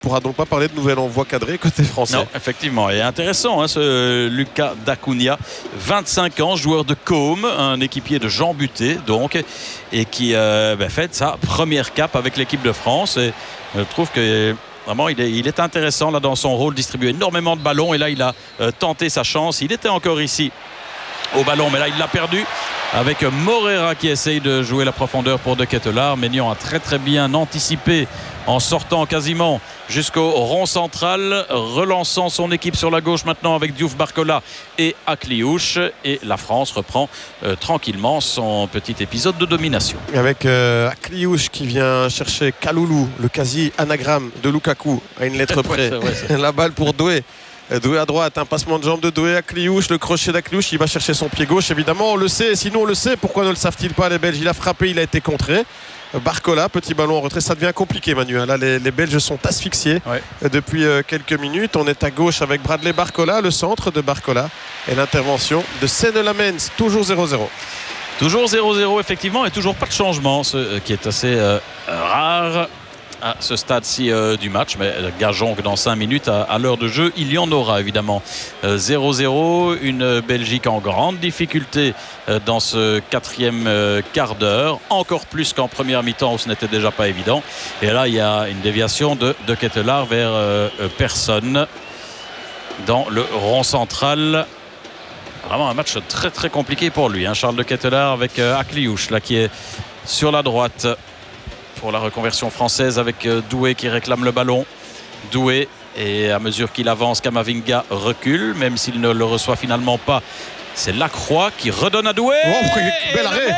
pourra donc pas parler de nouvel envoi cadré côté français. Non, effectivement. Et intéressant, hein, ce Lucas D'Acunha, 25 ans, joueur de Côme, un équipier de Jean Buté, donc, et qui fait sa première cape avec l'équipe de France. Et je trouve que vraiment, il est intéressant là dans son rôle, distribue énormément de ballons. Et là, il a tenté sa chance. Il était encore ici au ballon, mais là, il l'a perdu. Avec Moreira qui essaye de jouer la profondeur pour De Ketelaere. Maignan a très très bien anticipé en sortant quasiment jusqu'au rond central, relançant son équipe sur la gauche maintenant avec Diouf, Barcola et Akliouche. Et la France reprend tranquillement son petit épisode de domination. Avec Akliouche qui vient chercher Kaloulou, le quasi-anagramme de Lukaku, à une lettre près. La balle pour Doué. Doué à droite, un passement de jambe de Doué à Kliouche, le crochet d'Akliouche, il va chercher son pied gauche évidemment, on le sait, sinon on le sait, pourquoi ne le savent-ils pas les Belges? Il a frappé, il a été contré. Barcola, petit ballon en retrait, ça devient compliqué Manu, là les Belges sont asphyxiés depuis quelques minutes. On est à gauche avec Bradley Barcola, le centre de Barcola et l'intervention de Senne-Lamens, toujours 0-0. Toujours 0-0 effectivement, et toujours pas de changement, ce qui est assez rare à ce stade-ci du match, mais gageons que dans 5 minutes à l'heure de jeu il y en aura évidemment. 0-0, une Belgique en grande difficulté dans ce quatrième quart d'heure, encore plus qu'en première mi-temps où ce n'était déjà pas évident. Et là il y a une déviation de Ketelaere vers personne dans le rond central. Vraiment un match très très compliqué pour lui, hein. Charles De Ketelaere avec Akliouche là qui est sur la droite pour la reconversion française avec Doué qui réclame le ballon. Doué, et à mesure qu'il avance, Kamavinga recule, même s'il ne le reçoit finalement pas. C'est Lacroix qui redonne à Doué. Bel arrêt.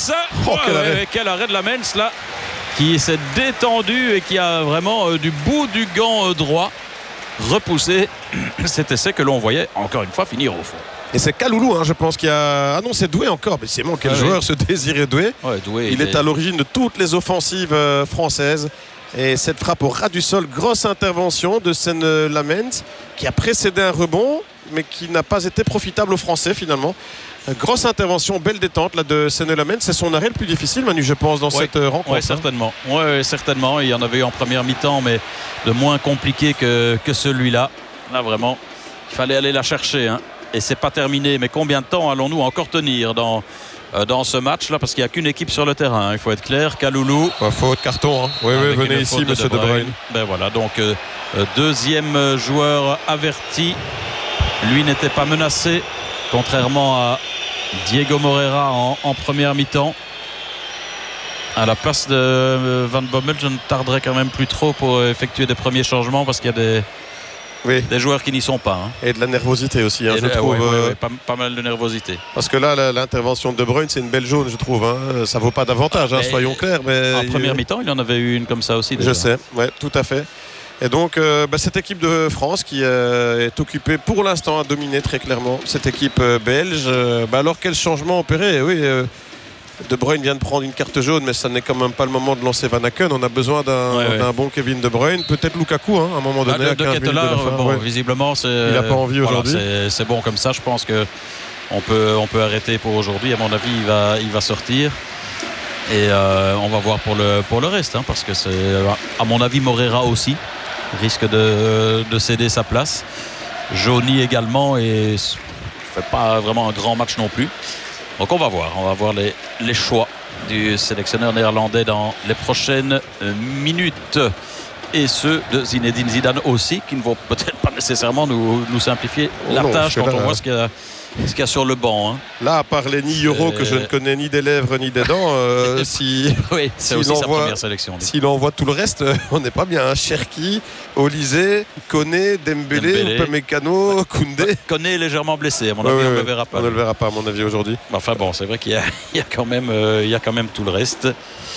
Quel arrêt de Lamens là, qui s'est détendu et qui a vraiment du bout du gant droit repoussé cet essai que l'on voyait encore une fois finir au fond. Et c'est Kaloulou, hein, je pense qu'il y a... Ah non, c'est Doué encore. Mais c'est mon quel joueur ce Désiré Doué. Doué il est à l'origine de toutes les offensives françaises. Et cette frappe au ras du sol, grosse intervention de Senne-Lamens qui a précédé un rebond, mais qui n'a pas été profitable aux Français finalement. Grosse intervention, belle détente là, de Senne-Lamens. C'est son arrêt le plus difficile, Manu, je pense, dans cette rencontre. Oui, certainement. Ouais, certainement. Il y en avait eu en première mi-temps, mais de moins compliqué que celui-là. Là, vraiment, il fallait aller la chercher, hein. Et c'est pas terminé, mais combien de temps allons-nous encore tenir dans ce match là, parce qu'il n'y a qu'une équipe sur le terrain, il faut être clair. Kaloulou, faute carton, hein. Oui, venez ici monsieur De Bruyne. Ben voilà, donc deuxième joueur averti, lui n'était pas menacé contrairement à Diego Moreira en première mi-temps. À la place de Van Bommel, je ne tarderai quand même plus trop pour effectuer des premiers changements, parce qu'il y a des joueurs qui n'y sont pas, hein. Et de la nervosité aussi, hein, je trouve. Pas mal de nervosité. Parce que là, l'intervention de De Bruyne, c'est une belle jaune, je trouve, hein. Ça vaut pas davantage, hein, soyons clairs. Mais en première mi-temps, il y en avait eu une comme ça aussi. Déjà. Je sais, ouais, tout à fait. Et donc, cette équipe de France qui est occupée pour l'instant à dominer très clairement cette équipe belge. Alors, quel changement opéré? Oui. De Bruyne vient de prendre une carte jaune, mais ça n'est quand même pas le moment de lancer Van Aken. On a besoin d'un bon Kevin De Bruyne, peut-être Lukaku, hein, à un moment donné. De Ketelaere, visiblement, il n'a pas envie aujourd'hui. C'est bon comme ça. Je pense que on peut arrêter pour aujourd'hui. À mon avis, il va sortir. Et on va voir pour le reste, hein, parce que c'est, à mon avis, Moreira aussi risque de céder sa place. Johnny également, et fait pas vraiment un grand match non plus. Donc on va voir les choix du sélectionneur néerlandais dans les prochaines minutes, et ceux de Zinedine Zidane aussi, qui ne vont peut-être pas nécessairement nous simplifier la tâche quand on voit ce qu'il y a sur le banc, hein. Là, à part les Euro que je ne connais ni des lèvres ni des dents, oui, c'est aussi sa première sélection. S'il envoie tout le reste, on n'est pas bien, hein. Cherki, Olysée, Koné, Dembélé, Upamecano, Koundé. Koné est légèrement blessé, à mon avis, on ne le verra pas. On ne le verra pas, à mon avis, aujourd'hui. Enfin bon, c'est vrai qu'il y a quand même tout le reste.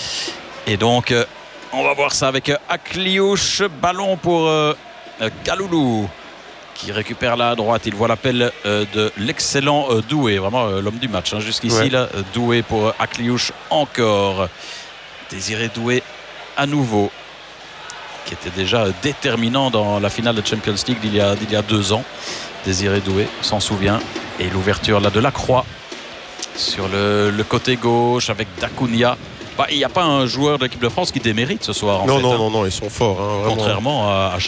Et donc, on va voir ça avec Akliouche. Ballon pour Kaloulou, qui récupère là à droite. Il voit l'appel de l'excellent Doué, vraiment l'homme du match, hein, jusqu'ici. Là, Doué pour Akliouche encore. Désiré Doué à nouveau, qui était déjà déterminant dans la finale de Champions League d'il y a 2 ans. Désiré Doué s'en souvient. Et l'ouverture là de Lacroix sur le côté gauche avec D'Acunha Il n'y a pas un joueur de l'équipe de France qui démérite ce soir. Non, ils sont forts. Hein, contrairement à